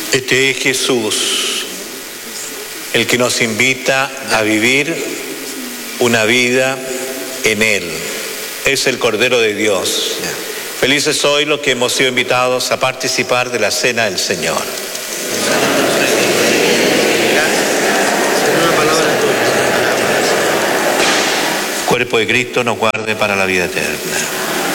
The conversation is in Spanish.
Este es Jesús, el que nos invita a vivir una vida en Él. Es el Cordero de Dios. Felices hoy los que hemos sido invitados a participar de la Cena del Señor. Cuerpo de Cristo nos guarde para la vida eterna.